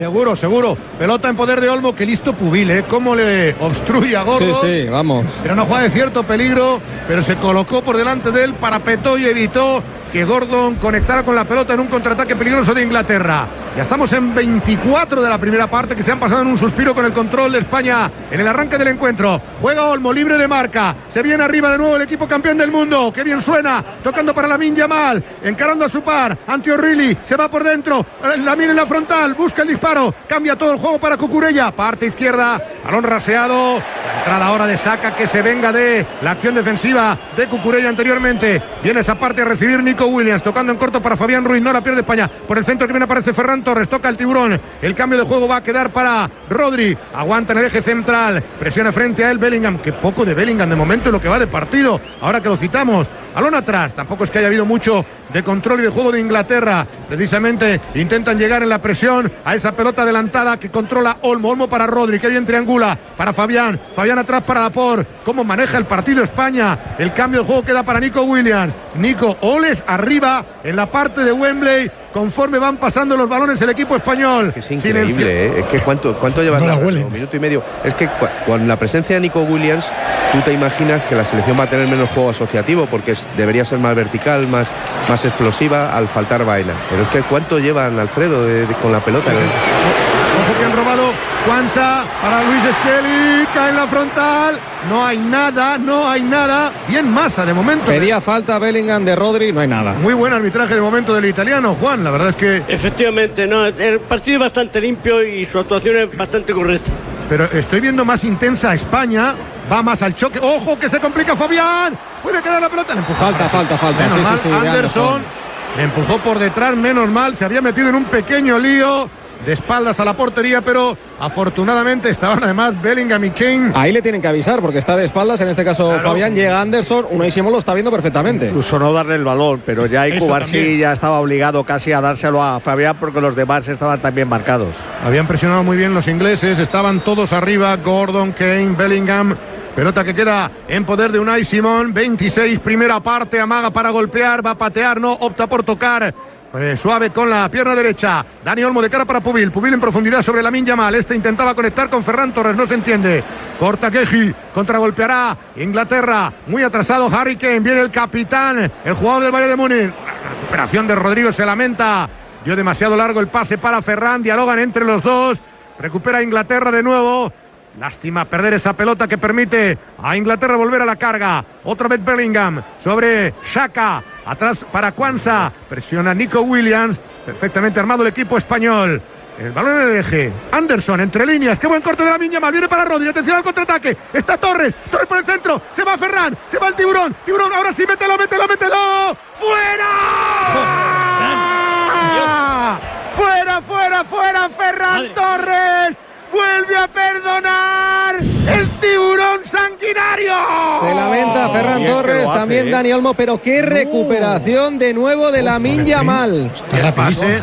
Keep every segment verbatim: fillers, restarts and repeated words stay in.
Seguro, seguro. Pelota en poder de Olmo, que listo Pubil, ¿eh? Cómo le obstruye a Gordon. Sí, sí, vamos. Era una jugada de cierto peligro, pero se colocó por delante de él, parapetó y evitó que Gordon conectara con la pelota en un contraataque peligroso de Inglaterra. Ya estamos en veinticuatro de la primera parte, que se han pasado en un suspiro con el control de España en el arranque del encuentro. Juega Olmo, libre de marca. Se viene arriba de nuevo el equipo campeón del mundo. ¡Qué bien suena! Tocando para Lamine Yamal, encarando a su par. Ante O'Reilly, se va por dentro. Lamine en la frontal, busca el disparo. Cambia todo el juego para Cucurella. Parte izquierda, balón raseado. La entrada ahora de Saka, que se venga de la acción defensiva de Cucurella anteriormente. Viene esa parte a recibir Nico Williams, tocando en corto para Fabián Ruiz. No la pierde España. Por el centro que viene aparece Ferran Torres, toca el tiburón. El cambio de juego va a quedar para Rodri. Aguanta en el eje central. Presiona frente a él Bellingham. Que poco de Bellingham de momento en lo que va de partido. Ahora que lo citamos. Balón atrás. Tampoco es que haya habido mucho de control y de juego de Inglaterra. Precisamente intentan llegar en la presión a esa pelota adelantada que controla Olmo. Olmo para Rodri. Que bien triangula para Fabián. Fabián atrás para Laporte. Cómo maneja el partido España. El cambio de juego queda para Nico Williams. Nico, Oles arriba en la parte de Wembley. Conforme van pasando los balones el equipo español. Es increíble, ¿eh? Es que cuánto, cuánto lleva no un minuto y medio. Es que cu con la presencia de Nico Williams, tú te imaginas que la selección va a tener menos juego asociativo, porque es, debería ser más vertical, más, más explosiva al faltar vaina. Pero es que cuánto llevan, Alfredo, de, de, con la pelota. Ojo que han robado. Quansah para Luis Skelly, cae en la frontal. No hay nada, no hay nada. Bien Massa de momento. Pedía falta Bellingham de Rodri, no hay nada. Muy buen arbitraje de momento del italiano, Juan. La verdad es que... Efectivamente, no, el partido es bastante limpio y su actuación es bastante correcta. Pero estoy viendo más intensa a España. Va más al choque. ¡Ojo que se complica Fabián! Puede quedar la pelota. Le empujó. Falta, falta, falta. Menos sí, mal, sí, sí, Anderson le empujó por detrás, menos mal. Se había metido en un pequeño lío de espaldas a la portería, pero afortunadamente estaban además Bellingham y Kane. Ahí le tienen que avisar porque está de espaldas, en este caso claro. Fabián, llega Anderson, Unai Simón lo está viendo perfectamente. Incluso no darle el balón, pero ya Cubar sí ya estaba obligado casi a dárselo a Fabián porque los demás estaban también marcados. Habían presionado muy bien los ingleses, estaban todos arriba, Gordon, Kane, Bellingham. Pelota que queda en poder de Unai Simón, veintiséis, primera parte, amaga para golpear, va a patear, no, opta por tocar. Eh, suave con la pierna derecha. Dani Olmo de cara para Pubil. Pubil en profundidad sobre Lamine Yamal. Este intentaba conectar con Ferran Torres. No se entiende. Corta Keji. Contragolpeará Inglaterra. Muy atrasado Harry Kane. Viene el capitán. El jugador del Bayern de Múnich. La recuperación de Rodrigo se lamenta. Dio demasiado largo el pase para Ferran. Dialogan entre los dos. Recupera Inglaterra de nuevo. Lástima perder esa pelota que permite a Inglaterra volver a la carga. Otra vez Bellingham sobre Xhaka. Atrás para Quansah. Presiona Nico Williams. Perfectamente armado el equipo español. El balón en el eje. Anderson entre líneas. Qué buen corte de Lamine Yamal. Viene para Rodri. Atención al contraataque. Está Torres. Torres por el centro. Se va Ferran. Se va el tiburón. Tiburón. Ahora sí. Mételo, mételo, mételo. ¡Fuera! ¡Fuera, fuera, fuera! Ferran Torres. Vuelve a perdonar el tiburón sanguinario. Se lamenta Ferran Torres, hace, también eh. Dani Olmo, pero qué recuperación de nuevo de Lamine Yamal. Está rapidísimo.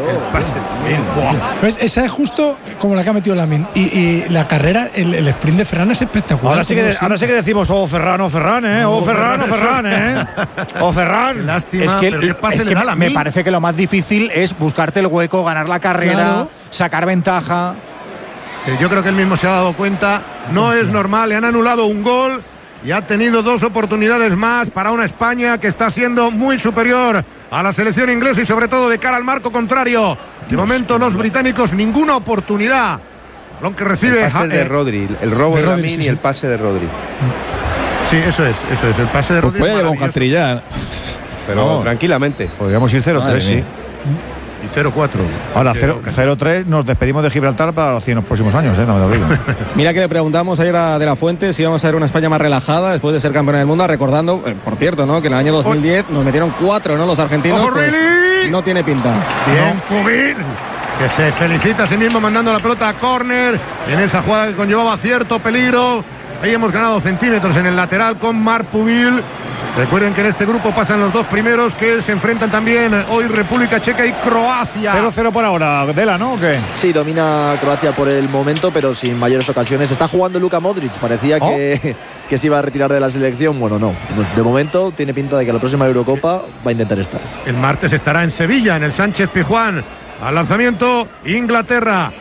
Pues esa es justo como la que ha metido Lamine. Y, y la carrera, el, el sprint de Ferran es espectacular. Ahora sí que, ahora sí que decimos, oh Ferran, oh Ferran, eh. Oh, oh Ferran, oh Ferran, eh. Oh Ferran. Lástima, es que, pero ¿qué pase es le que da a Lamine? Me parece que lo más difícil es buscarte el hueco, ganar la carrera, claro. Sacar ventaja. Yo creo que él mismo se ha dado cuenta, no es normal, le han anulado un gol y ha tenido dos oportunidades más para una España que está siendo muy superior a la selección inglesa y sobre todo de cara al marco contrario. De momento los británicos ninguna oportunidad. Balón que recibe el pase de Rodri, el robo de, de Lamine sí, sí. Y el pase de Rodri. Sí, eso es, eso es, el pase de Rodri. Pues puede llevar un hat-trick. Pero no, tranquilamente. Podríamos ir cero tres, sí. Y cero cuatro. Ahora cero tres nos despedimos de Gibraltar para los cien próximos años, ¿eh? No me lo digo. Mira que le preguntamos ayer a De La Fuente si íbamos a ver una España más relajada después de ser campeona del mundo, recordando, eh, por cierto, ¿no? Que en el año dos mil diez nos metieron cuatro, ¿no? Los argentinos. ¡Ojo, pues, really! No tiene pinta. Bien, Pubil, que se felicita a sí mismo mandando la pelota a córner en esa jugada que conllevaba cierto peligro. Ahí hemos ganado centímetros en el lateral con Marc Pubil. Recuerden que en este grupo pasan los dos primeros que se enfrentan también hoy República Checa y Croacia. cero cero por ahora, Dela, ¿no? ¿O qué? Sí, domina Croacia por el momento, pero sin mayores ocasiones. Está jugando Luka Modric, parecía ¿Oh? que, que se iba a retirar de la selección. Bueno, no. De momento tiene pinta de que la próxima Eurocopa va a intentar estar. El martes estará en Sevilla, en el Sánchez Pizjuán. Al lanzamiento, Inglaterra.